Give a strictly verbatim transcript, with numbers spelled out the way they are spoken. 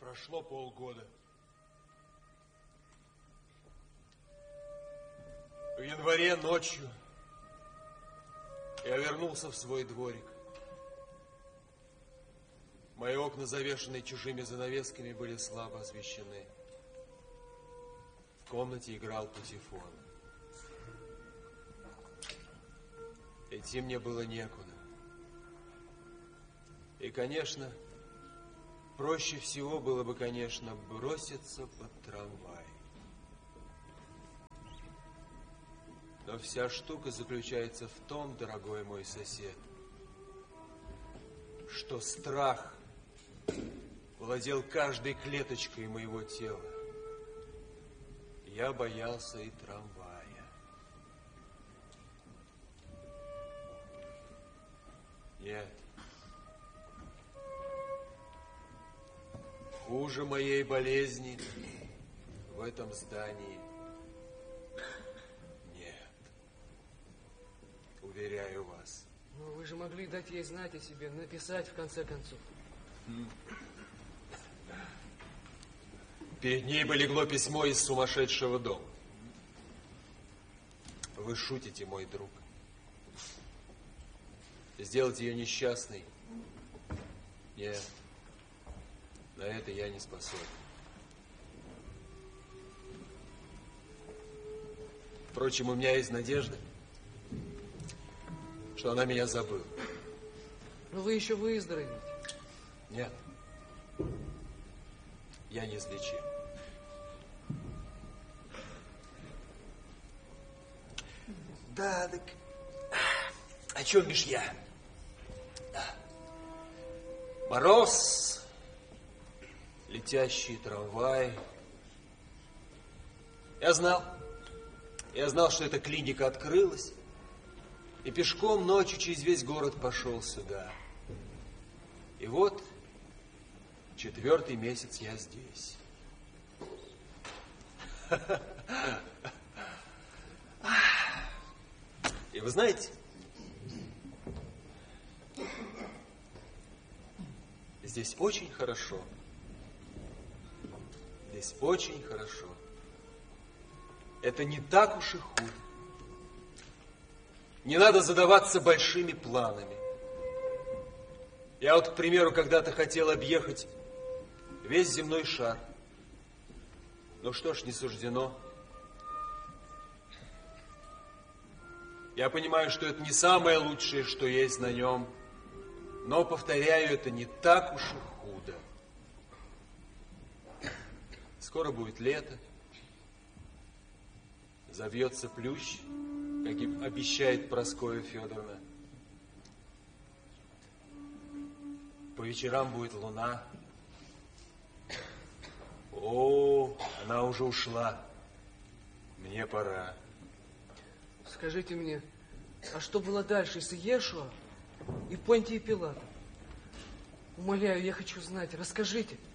Прошло полгода. В январе ночью я вернулся в свой дворик. Мои окна, завешенные чужими занавесками, были слабо освещены. В комнате играл патефон. Идти мне было некуда. И, конечно, проще всего было бы, конечно, броситься под трамвай. Но вся штука заключается в том, дорогой мой сосед, что страх владел каждой клеточкой моего тела. Я боялся и трамвая. Нет. Хуже моей болезни в этом здании нет. Уверяю вас. Но вы же могли дать ей знать о себе, написать в конце концов. Перед ней бы легло письмо из сумасшедшего дома. Вы шутите, мой друг. Сделать ее несчастной? Нет. На это я не способен. Впрочем, у меня есть надежда, что она меня забыла. Но вы еще выздоровеете. Нет. Я неизлечим. Да, так о чем бишь я? Мороз, летящие трамваи. Я знал, я знал, что эта клиника открылась, и пешком ночью через весь город пошел сюда. И вот четвертый месяц я здесь. И вы знаете, здесь очень хорошо. Здесь очень хорошо. Это не так уж и худо. Не надо задаваться большими планами. Я вот, к примеру, когда-то хотел объехать весь земной шар. Ну что ж, не суждено. Я понимаю, что это не самое лучшее, что есть на нем. Но, повторяю, это не так уж и худо. Скоро будет лето. Завьется плющ, как и обещает Прасковья Федоровна. По вечерам будет луна. О, она уже ушла. Мне пора. Скажите мне, а что было дальше с Иешуа и Понтией Пилатом? Умоляю, я хочу знать. Расскажите.